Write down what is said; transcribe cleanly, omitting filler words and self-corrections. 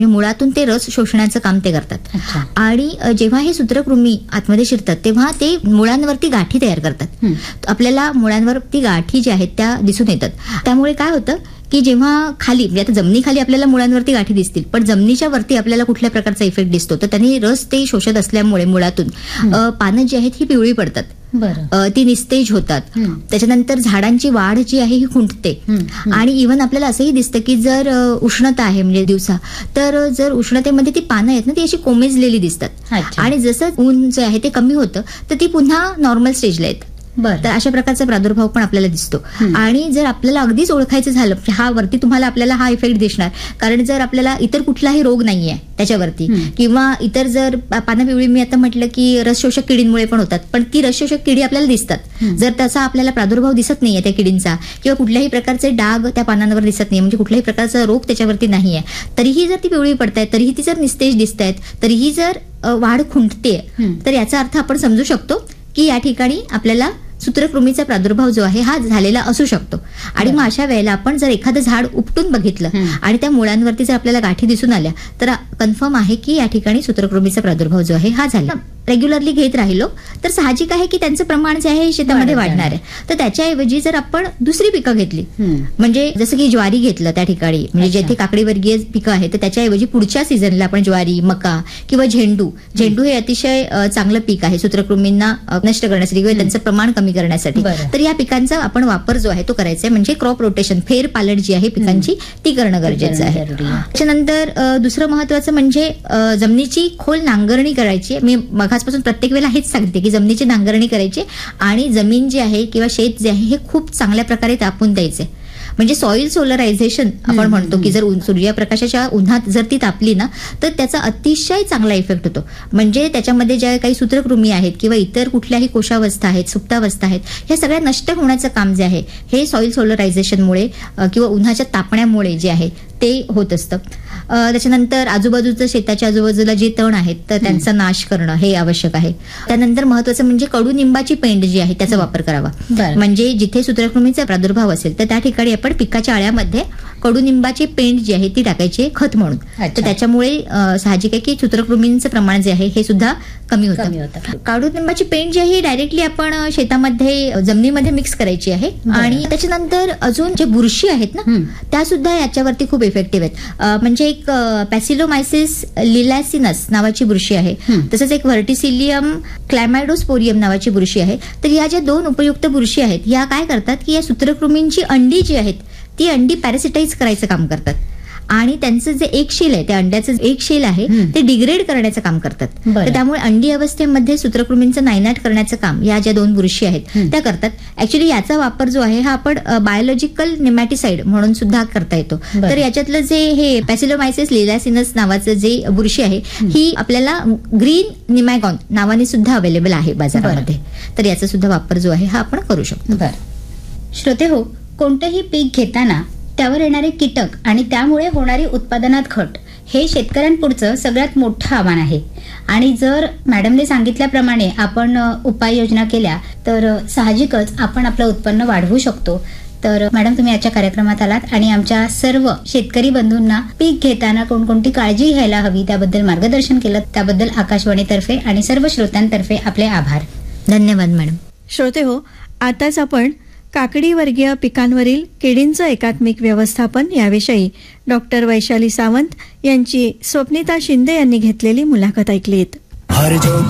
मुळातून ते रस शोषण्याचं काम ते करतात. आणि जेव्हा हे सूत्रकृमी आतमध्ये शिरतात तेव्हा ते मुळांवरती गाठी तयार करतात. आपल्याला मुळांवरती गाठी ज्या आहेत त्या दिसून येतात. त्यामुळे काय होतं की जेव्हा खाली म्हणजे आता जमिनीखाली आपल्याला मुळांवरती गाठी दिसतील, पण जमिनीच्या वरती आपल्याला कुठल्या प्रकारचा इफेक्ट दिसतो, तर त्यांनी रस ते शोषत असल्यामुळे मुळातून पानं जी आहेत ही पिवळी पडतात. ती निस्तेज होतात. त्याच्यानंतर झाडांची वाढ जी आहे ही खुंटते. आणि इव्हन आपल्याला असंही दिसतं की जर उष्णता आहे म्हणजे दिवसा, तर जर उष्णतेमध्ये ती पानं आहेत ना ती अशी कोमेजलेली दिसतात. आणि जसं ऊन जे आहे ते कमी होतं तर ती पुन्हा नॉर्मल स्टेजला येतात. तर अशा प्रकारचा प्रादुर्भाव पण आपल्याला दिसतो. आणि जर आपल्याला अगदीच ओळखायचं झालं हा वरती तुम्हाला आपल्याला हा इफेक्ट दिसणार, कारण जर आपल्याला इतर कुठलाही रोग नाहीये त्याच्यावरती, किंवा इतर जर पानं पिवळी मी आता म्हटलं की रसशोषक किडींमुळे पण होतात, पण ती रसशोषक किडी आपल्याला दिसतात. जर त्याचा आपल्याला प्रादुर्भाव दिसत नाहीये त्या किडींचा, किंवा कुठल्याही प्रकारचे डाग त्या पानांवर दिसत नाही, म्हणजे कुठल्याही प्रकारचा रोग त्याच्यावरती नाहीये, तरीही जर ती पिवळी पडतायत, तरीही ती जर निस्तेज दिसतायत, तरीही जर वाढ खुंटते, तर याचा अर्थ आपण समजू शकतो की या ठिकाणी आपल्याला सूत्रकृमीचा प्रादुर्भाव जो आहे हा झालेला असू शकतो. आणि मग अशा वेळेला आपण जर एखादं झाड उपटून बघितलं आणि त्या मुळांवरती जर आपल्याला गाठी दिसून आल्या, तर कन्फर्म आहे की या ठिकाणी सूत्रकृमीचा प्रादुर्भाव जो आहे हा झाला. रेग्युलरली घेत राहिलो तर साहजिक आहे की त्यांचं प्रमाण जे आहे शेतामध्ये वाढणार आहे. तर त्याच्याऐवजी जर आपण दुसरी पिकं घेतली, म्हणजे जसं की ज्वारी घेतलं त्या ठिकाणी, म्हणजे जेथे काकडीवर्गीय पिकं आहेत, तर त्याच्याऐवजी पुढच्या सीझनला आपण ज्वारी, मका किंवा झेंडू हे अतिशय चांगलं पीक आहे सूत्रकृमींना नष्ट करण्यासाठी किंवा त्यांचं प्रमाण कमी करण्यासाठी. तर या पिकांचा आपण वापर जो आहे तो करायचा आहे. म्हणजे क्रॉप रोटेशन, फेरपालट जी आहे पिकांची ती करणं गरजेचं आहे. त्याच्यानंतर दुसरं महत्वाचं म्हणजे जमिनीची खोल नांगरणी करायची. मी मगाचपासून प्रत्येक वेळेला हेच सांगते की जमिनीची नांगरणी करायची आणि जमीन जी आहे किंवा शेत जे आहे हे खूप चांगल्या प्रकारे तापून द्यायचे. म्हणजे सॉइल सोलरायझेशन आपण म्हणतो की जर सूर्यप्रकाशाच्या उन्हात जर ती तापली ना तर त्याचा अतिशय चांगला इफेक्ट होतो. म्हणजे त्याच्यामध्ये ज्या काही सूत्रकृमी आहेत किंवा इतर कुठल्याही कोशावस्था आहेत, सुप्तावस्था आहेत, ह्या सगळ्या नष्ट होण्याचं काम जे आहे हे सॉइल सोलरायझेशनमुळे किंवा उन्हाच्या तापण्यामुळे जे आहे ते होत असतं. त्याच्यानंतर आजूबाजूचं शेताच्या आजूबाजूला जे तण आहेत तर त्यांचा नाश करणं हे आवश्यक आहे. त्यानंतर महत्वाचं म्हणजे कडुनिंबाची पेंड जी आहे त्याचा वापर करावा. म्हणजे जिथे सूत्रकृमीचा प्रादुर्भाव असेल तर त्या ठिकाणी आपण पिकाच्या आळ्यामध्ये कडुनिंबाची पेंड जी आहे ती टाकायची खत म्हणून. तर त्याच्यामुळे साहजिक आहे की सूत्रकृमींचं प्रमाण जे आहे हे सुद्धा कमी होतं. कडुनिंबाची पेंड जी आहे ही डायरेक्टली आपण शेतामध्ये जमिनीमध्ये मिक्स करायची आहे. आणि त्याच्यानंतर अजून जे बुरशी आहेत ना त्या सुद्धा याच्यावरती खूप इफेक्टिव्ह आहेत. म्हणजे एक पॅसिलोमायसिस लिलॅसिनस नावाची बुरशी आहे, तसंच एक व्हर्टिसिलियम क्लॅमायडोस्पोरियम नावाची बुरशी आहे. तर या ज्या दोन उपयुक्त बुरशी आहेत या काय करतात की या सूत्रकृमींची अंडी जी आहेत ती अंडी पॅरासिटाईज करायचं काम करतात. आणि त्यांचं जे एक शेल आहे त्या अंड्याचं एक शेल आहे ते डिग्रेड करण्याचं काम करतात. तर त्यामुळे अंडी अवस्थेमध्ये सूत्रकृमींचं नायनाट करण्याचं काम या ज्या दोन बुरशी आहेत त्या करतात. ऍक्च्युली याचा वापर जो आहे हा आपण बायोलॉजिकल नेमॅटिसाइड म्हणून सुद्धा करता येतो. तर याच्यातलं जे हे पॅसिलोमायसिस लिलॅसिनस नावाचं जे बुरशी आहे ही आपल्याला ग्रीन निमॅगॉन नावाने सुद्धा अवेलेबल आहे बाजारामध्ये. तर याचा सुद्धा वापर जो आहे हा आपण करू शकतो. श्रोते हो, कोणतंही पीक घेताना त्यावर येणारे कीटक आणि त्यामुळे होणारी उत्पादनात घट हे शेतकऱ्यांपुढचं सगळ्यात मोठं आव्हान आहे. आणि जर मॅडमने सांगितल्याप्रमाणे आपण उपाययोजना केल्या तर साहजिकच आपण आपलं उत्पन्न वाढवू शकतो. तर मॅडम तुम्ही आजच्या कार्यक्रमात आलात आणि आमच्या सर्व शेतकरी बंधूंना पीक घेताना कोणकोणती काळजी घ्यायला हवी त्याबद्दल मार्गदर्शन केलं. त्याबद्दल आकाशवाणीतर्फे आणि सर्व श्रोत्यांतर्फे आपले आभार. धन्यवाद मॅडम. श्रोते हो, आताच आपण काकडी वर्गीय पिकांवरील किडींचं एकात्मिक व्यवस्थापन याविषयी डॉक्टर वैशाली सावंत यांची स्वप्निता शिंदे यांनी घेतलेली मुलाखत ऐकलीत.